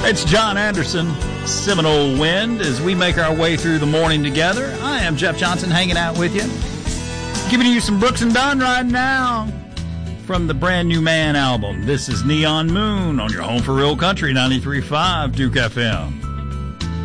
It's John Anderson, Seminole Wind, as we make our way through the morning together. I am Jeff Johnson, hanging out with you, giving you some Brooks and Dunn right now from the Brand New Man album. This is Neon Moon on your home for real country, 93.5 Duke FM.